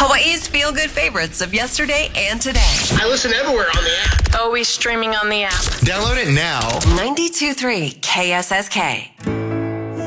Hawaii's feel-good favorites of yesterday and today. I listen everywhere on the app. Always streaming on the app. Download it now. 92.3 KSSK.